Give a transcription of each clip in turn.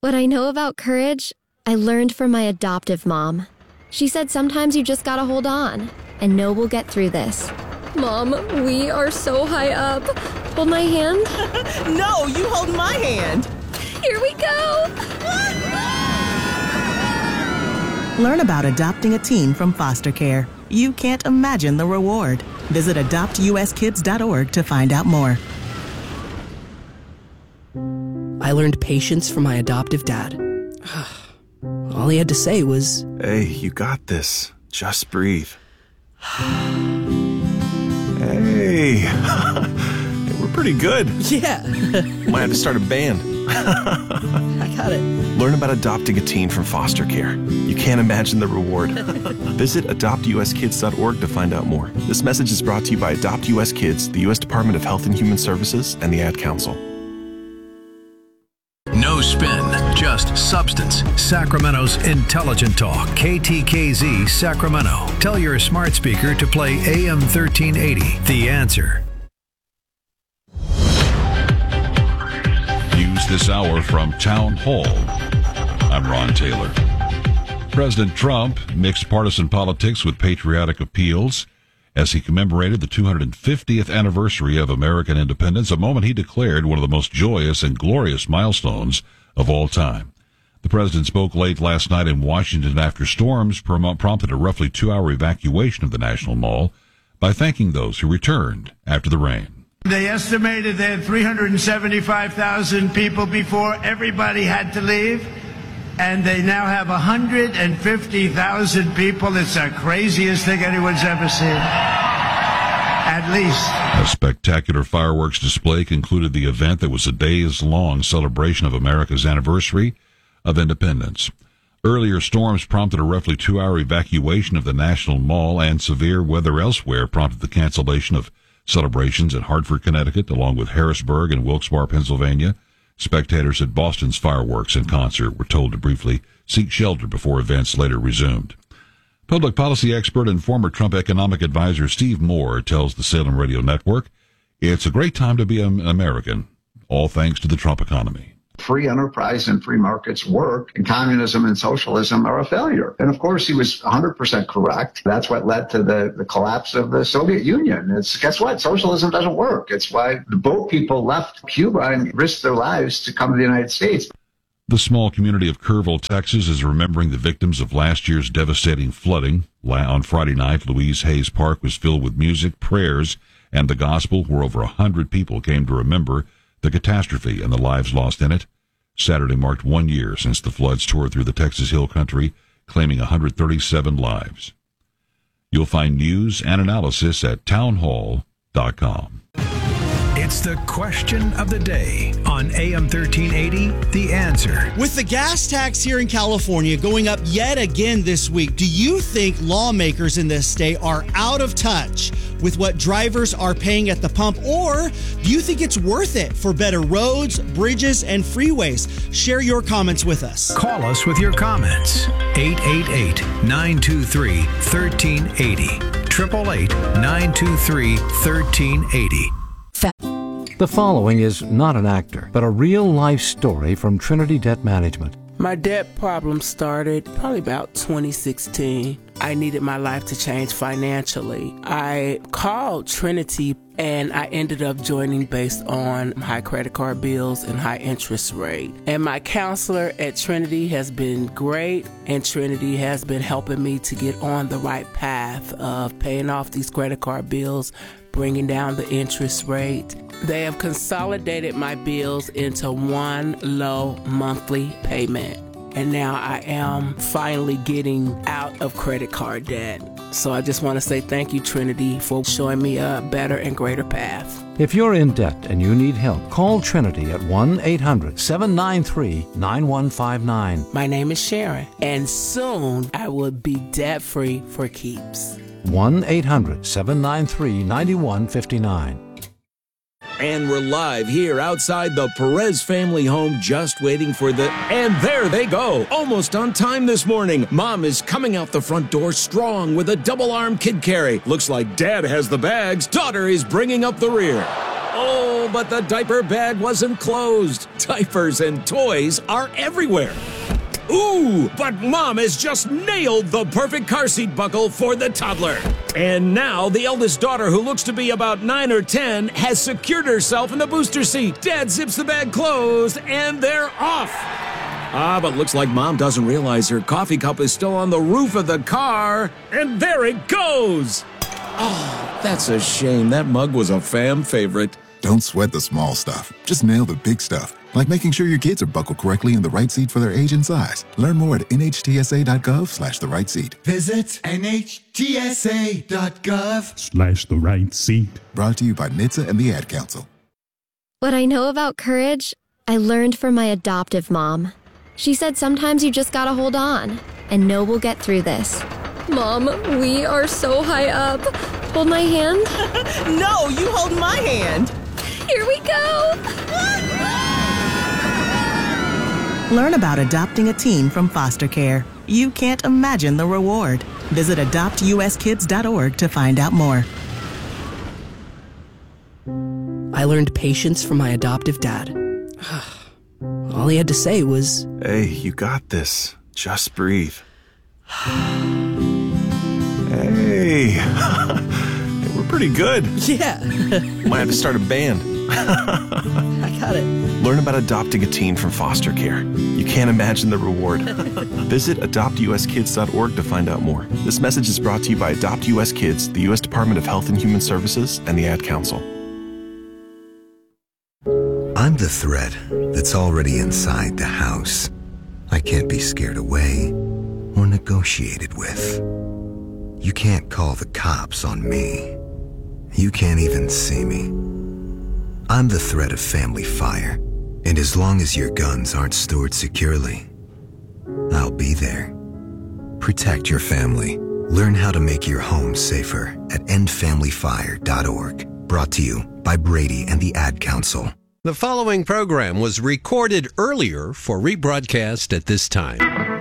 What I know about courage, I learned from my adoptive mom. She said sometimes you just gotta hold on and know we'll get through this. Mom, we are so high up. Hold my hand. No, you hold my hand. Here we go. Learn about adopting a teen from foster care. You can't imagine the reward. Visit adoptuskids.org to find out more. I learned patience from my adoptive dad. All he had to say was, "Hey, you got this. Just breathe." Hey, we're pretty good. yeah. Might have to start a band. I got it. Learn about adopting a teen from foster care. You can't imagine the reward. Visit adoptuskids.org to find out more. This message is brought to you by Adopt US Kids, the U.S. Department of Health and Human Services, and the Ad Council. No spin, just substance. Sacramento's Intelligent Talk, KTKZ Sacramento. Tell your smart speaker to play AM 1380, The Answer. News this hour from Town Hall. I'm Ron Taylor. President Trump mixed partisan politics with patriotic appeals as he commemorated the 250th anniversary of American independence, a moment he declared one of the most joyous and glorious milestones of all time. The president spoke late last night in Washington after storms prompted a roughly 2-hour evacuation of the National Mall by thanking those who returned after the rain. They estimated they had 375,000 people before everybody had to leave, and they now have 150,000 people. It's the craziest thing anyone's ever seen. At least. A spectacular fireworks display concluded the event that was a days-long celebration of America's anniversary of independence. Earlier storms prompted a roughly 2-hour evacuation of the National Mall, and severe weather elsewhere prompted the cancellation of celebrations at Hartford, Connecticut, along with Harrisburg and Wilkes-Barre, Pennsylvania. Spectators at Boston's fireworks and concert were told to briefly seek shelter before events later resumed. Public policy expert and former Trump economic advisor Steve Moore tells the Salem Radio Network, "It's a great time to be an American, all thanks to the Trump economy." Free enterprise and free markets work, and communism and socialism are a failure. And of course, he was 100% correct. That's what led to the collapse of the Soviet Union. Guess what? Socialism doesn't work. It's why the boat people left Cuba and risked their lives to come to the United States. The small community of Kerrville, Texas, is remembering the victims of last year's devastating flooding. On Friday night, Louise Hayes Park was filled with music, prayers, and the gospel, where over 100 people came to remember the catastrophe and the lives lost in it. Saturday marked 1 year since the floods tore through the Texas Hill Country, claiming 137 lives. You'll find news and analysis at townhall.com. It's the question of the day on AM 1380, The Answer. With the gas tax here in California going up yet again this week, do you think lawmakers in this state are out of touch with what drivers are paying at the pump? Or do you think it's worth it for better roads, bridges, and freeways? Share your comments with us. Call us with your comments. 888-923-1380. 888-923-1380. The following is not an actor, but a real-life story from Trinity Debt Management. My debt problem started probably about 2016. I needed my life to change financially. I called Trinity and I ended up joining based on high credit card bills and high interest rate. And my counselor at Trinity has been great, and Trinity has been helping me to get on the right path of paying off these credit card bills, bringing down the interest rate. They have consolidated my bills into one low monthly payment. And now I am finally getting out of credit card debt. So I just want to say thank you, Trinity, for showing me a better and greater path. If you're in debt and you need help, call Trinity at 1-800-793-9159. My name is Sharon, and soon I will be debt-free for keeps. 1-800-793-9159. And we're live here outside the Perez family home, just waiting for and there they go, almost on time this morning. Mom is coming out the front door strong with a double-arm kid carry. Looks like Dad has the bags. Daughter is bringing up the rear. Oh, but the diaper bag wasn't closed. diapers and toys are everywhere. Ooh, but Mom has just nailed the perfect car seat buckle for the toddler. And now the eldest daughter, who looks to be about 9 or 10, has secured herself in the booster seat. Dad zips the bag closed, and they're off. But looks like Mom doesn't realize her coffee cup is still on the roof of the car. And there it goes. Oh, that's a shame. That mug was a fam favorite. Don't sweat the small stuff. Just nail the big stuff. Like making sure your kids are buckled correctly in the right seat for their age and size. Learn more at nhtsa.gov/the right seat. Visit nhtsa.gov/the right seat. Brought to you by NHTSA and the Ad Council. What I know about courage, I learned from my adoptive mom. She said sometimes you just gotta hold on and know we'll get through this. Mom, we are so high up. Hold my hand. No, you hold my hand. Here we go. Learn about adopting a teen from foster care. You can't imagine the reward. Visit adoptuskids.org to find out more. I learned patience from my adoptive dad. All he had to say was, "Hey, you got this. Just breathe." Hey. We're pretty good. Yeah. Might have to start a band. I got it. Learn about adopting a teen from foster care. You can't imagine the reward. Visit adoptuskids.org to find out more. This message is brought to you by Adopt US Kids, the U.S. Department of Health and Human Services, and the Ad Council. I'm the threat that's already inside the house. I can't be scared away or negotiated with. You can't call the cops on me. You can't even see me. I'm the threat of family fire, and as long as your guns aren't stored securely, I'll be there. Protect your family. Learn how to make your home safer at endfamilyfire.org. Brought to you by Brady and the Ad Council. The following program was recorded earlier for rebroadcast at this time.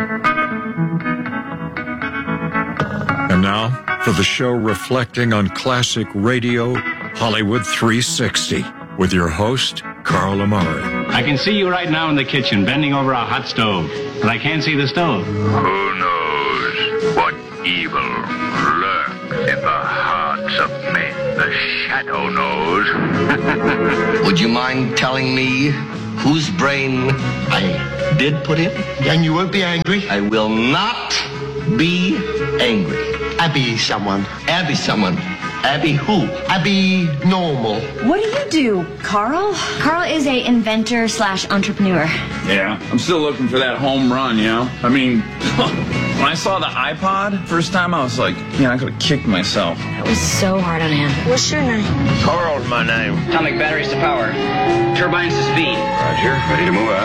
And now, for the show reflecting on classic radio, Hollywood 360, with your host, Carl Amari. I can see you right now in the kitchen, bending over a hot stove, but I can't see the stove. Who knows what evil lurks in the hearts of men? The shadow knows. Would you mind telling me whose brain I did put in? And you won't be angry? I will not be angry. Abby someone. Abby someone. Abby who? Abby normal. What do you do, Carl? Carl is a inventor / entrepreneur. Yeah, I'm still looking for that home run, you know? I mean, when I saw the iPod first time, I was like, I could have kicked myself. It was so hard on him. What's your name? Carl's my name. Atomic batteries to power. Turbines to speed. Roger, ready to move out.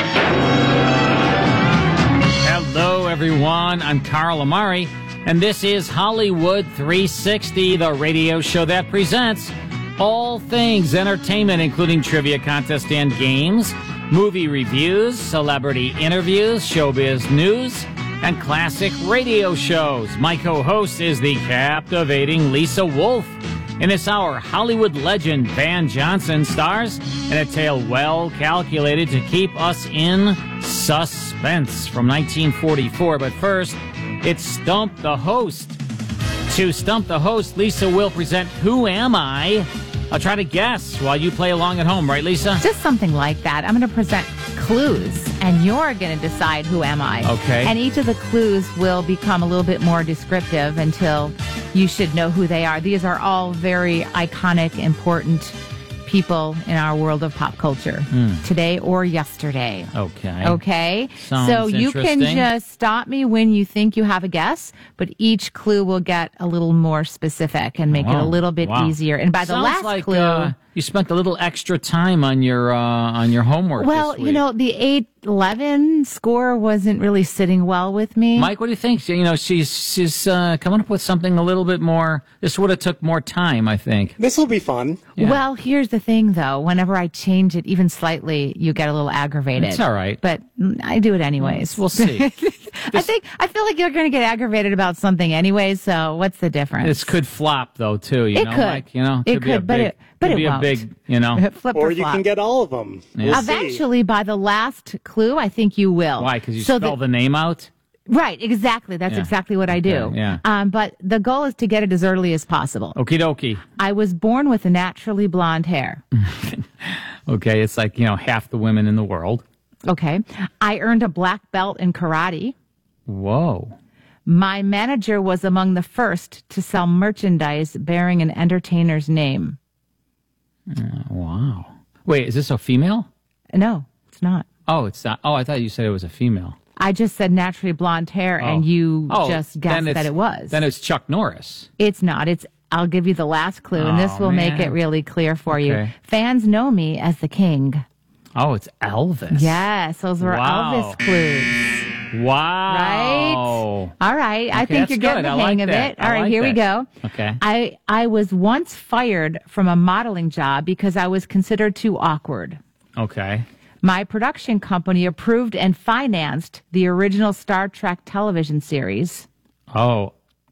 Hello, everyone. I'm Carl Amari. And this is Hollywood 360, the radio show that presents all things entertainment, including trivia contest and games, movie reviews, celebrity interviews, showbiz news, and classic radio shows. My co-host is the captivating Lisa Wolf. In this hour, Hollywood legend Van Johnson stars in a tale well calculated to keep us in suspense from 1944. But first, it's Stump the Host. To Stump the Host, Lisa will present Who Am I? I'll try to guess while you play along at home, right, Lisa? Just something like that. I'm going to present clues, and you're going to decide who am I. Okay. And each of the clues will become a little bit more descriptive until you should know who they are. These are all very iconic, important people in our world of pop culture, today or yesterday. Okay? Sounds so you can interesting. just stop me when you think you have a guess, but each clue will get a little more specific and make it a little bit easier. And by the Sounds last like, clue... you spent a little extra time on your homework Well, this week. the 8-11 score wasn't really sitting well with me. Mike, what do you think? She's coming up with something a little bit more. This would have took more time, I think. This will be fun. Yeah. Well, here's the thing, though. Whenever I change it even slightly, you get a little aggravated. It's all right. But I do it anyways. We'll see. I feel like you're going to get aggravated about something anyway. So what's the difference? This could flop though too. You It know, could. like, you know, It be a could, but big, it- but could it be won't. a big, you know. Flip or or you flop. can get all of them. Yeah. We'll see. Eventually, by the last clue, I think you will. Why? Because you So spell the name out. Right, exactly. That's Yeah. exactly what I do. Okay, yeah. But the goal is to get it as early as possible. Okie dokie. I was born with naturally blonde hair. Okay, it's like, you know, half the women in the world. Okay. I earned a black belt in karate. Whoa. My manager was among the first to sell merchandise bearing an entertainer's name. Wow. Wait, is this a female? No, it's not. Oh, it's not. Oh, I thought you said it was a female. I just said naturally blonde hair, and you just guessed then that it was. Then it's Chuck Norris. It's not. I'll give you the last clue, and this Oh, will make man. it really clear for you. Okay. Fans know me as the king. Oh, it's Elvis. Yes, those were Wow. Elvis clues. Wow. Right? All right. I Okay, think that's you're getting good. the I hang like of that. it. I All right, like here we that. go. Okay. I was once fired from a modeling job because I was considered too awkward. Okay. My production company approved and financed the original Star Trek television series. Oh,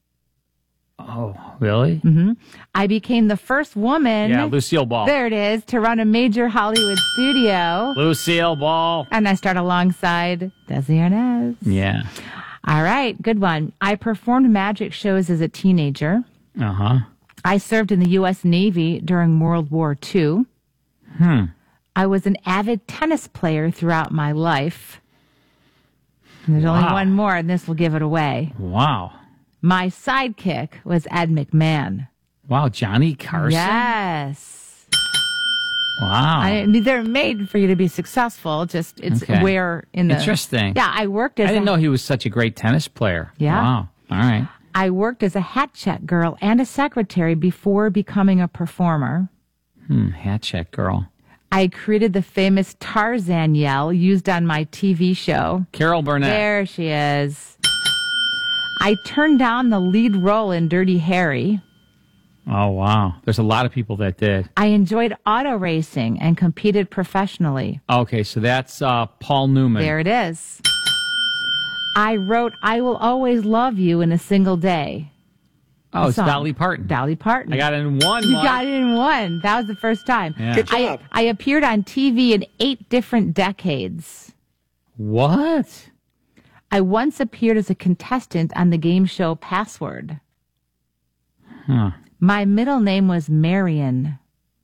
really? Mm-hmm. I became the first woman. Yeah, Lucille Ball. There it is, to run a major Hollywood studio. Lucille Ball. And I start alongside Desi Arnaz. Yeah. All right, good one. I performed magic shows as a teenager. Uh-huh. I served in the U.S. Navy during World War II. I was an avid tennis player throughout my life. And there's only Wow. one more, and this will give it away. Wow. My sidekick was Ed McMahon. Wow, Johnny Carson? Yes. Wow. I mean, they're made for you to be successful. Just it's Okay. where in the Interesting. Yeah, I worked as I didn't a, know he was such a great tennis player. Yeah. Wow. All right. I worked as a hat check girl and a secretary before becoming a performer. Hat check girl. I created the famous Tarzan yell used on my TV show. Carol Burnett. There she is. I turned down the lead role in Dirty Harry. Oh, wow. There's a lot of people that did. I enjoyed auto racing and competed professionally. Okay, so that's Paul Newman. There it is. I wrote I Will Always Love You in a Single Day. Oh, it's Song. Dolly Parton. Dolly Parton. I got it in one. You Mark. got it in one. That was the first time. Yeah. Good job. I appeared on TV in 8 different decades. What? I once appeared as a contestant on the game show Password. Huh. My middle name was Marion.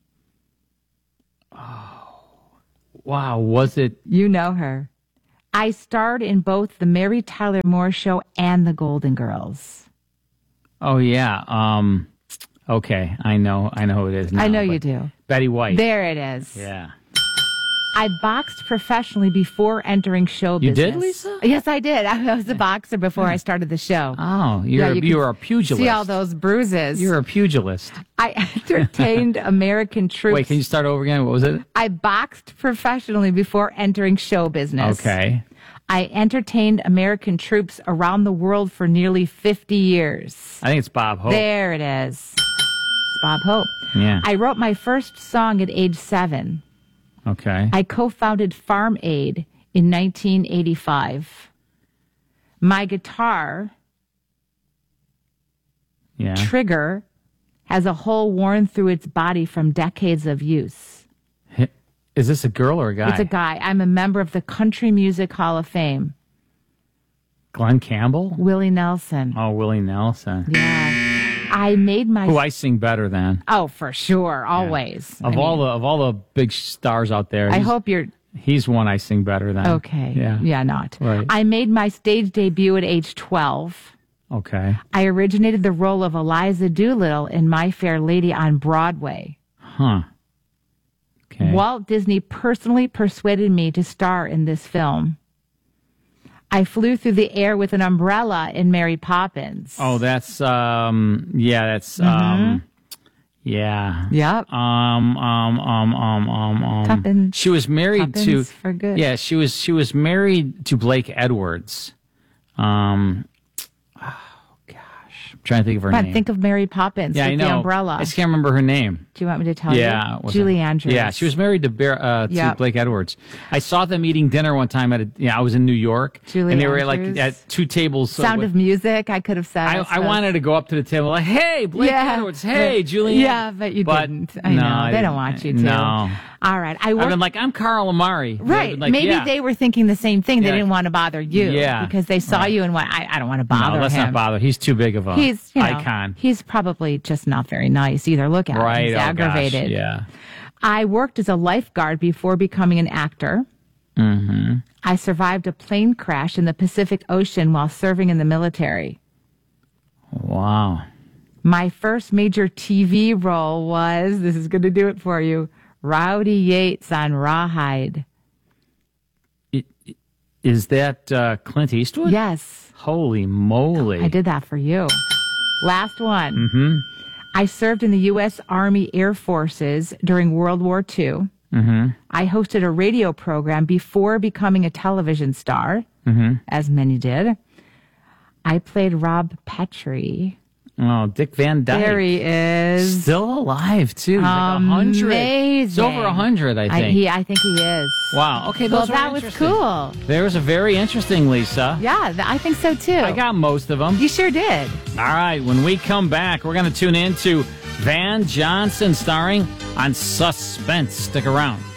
Wow, was it? You know her. I starred in both the Mary Tyler Moore Show and the Golden Girls. Oh, yeah. Okay, I know who it is now. I know you but do. Betty White. There it is. Yeah. I boxed professionally before entering show You business. did, Lisa? Yes, I did. I was a boxer before I started the show. Oh, you can were a pugilist. See all those bruises. You're a pugilist. I entertained American troops. Wait, can you start over again? What was it? I boxed professionally before entering show business. Okay. I entertained American troops around the world for nearly 50 years. I think it's Bob Hope. There it is. It's Bob Hope. Yeah. I wrote my first song at age 7. Okay. I co-founded Farm Aid in 1985. My guitar, Trigger, has a hole worn through its body from decades of use. Is this a girl or a guy? It's a guy. I'm a member of the Country Music Hall of Fame. Glenn Campbell? Willie Nelson. Oh, Willie Nelson. Yeah. I made my... Who I sing better than. Oh, for sure. Always. Of all the big stars out there. I hope you're... He's one I sing better than. Okay. Yeah. Not. Right. I made my stage debut at age 12. Okay. I originated the role of Eliza Doolittle in My Fair Lady on Broadway. Huh. Okay. Walt Disney personally persuaded me to star in this film. I flew through the air with an umbrella in Mary Poppins. Oh, that's yeah. Yep. Tuppence. She was married to Tuppence for good. Yeah, she was married to Blake Edwards. trying to think of her Come on, name. think of Mary Poppins Yeah, with I know. the umbrella. I just can't remember her name. Do you want me to tell you? Yeah. it wasn't- Julie Andrews. Yeah, she was married to Yep. Blake Edwards. I saw them eating dinner one time I was in New York. Julie and they were Andrews. like at two tables. Sound of Music, I could have said. I wanted to go up to the table like, hey, Blake Edwards. Hey, Julie. Yeah, but you didn't. I know. They don't want you to. No. All right. I've been like, I'm Carl Amari. Right. Like, Maybe yeah. they were thinking the same thing. They Yeah. didn't want to bother you. Yeah. Because they saw you and went, I don't want to bother him. No, let's not bother. He's too big of a He's, icon. He's probably just not very nice either. Look at him. Right. He's oh, aggravated. Gosh. Yeah. I worked as a lifeguard before becoming an actor. Mm-hmm. I survived a plane crash in the Pacific Ocean while serving in the military. Wow. My first major TV role was, this is going to do it for you, Rowdy Yates on Rawhide. Is that Clint Eastwood? Yes. Holy moly. I did that for you. Last one. Mm-hmm. I served in the U.S. Army Air Forces during World War II. Mm-hmm. I hosted a radio program before becoming a television star, as many did. I played Rob Petrie. Oh, Dick Van Dyke. There he is. Still alive, too. He's like 100. Amazing. It's over 100, I think. I think he is. Wow. Okay, Well, those were that was interesting. cool. There was a very interesting, Lisa. Yeah, I think so, too. I got most of them. You sure did. All right, when we come back, we're going to tune in to Van Johnson starring on Suspense. Stick around.